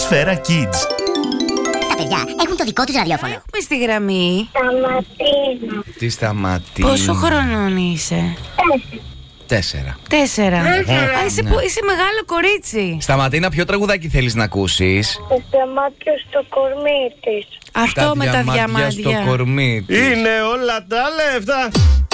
Σφαίρα Kids. Τα παιδιά έχουν το δικό τους ραδιόφωνο. Έχουμε στη γραμμή. Σταματίνα. Τι σταματεί. Πόσο χρονών είσαι? 4. 4. Είσαι μεγάλο κορίτσι. Σταματίνα, ποιο τραγουδάκι θέλεις να ακούσεις? Το διαμάτιο στο κορμί της. Αυτό με τα διαμάντια διαμάντια. στο κορμί της. Είναι όλα τα λεφτά.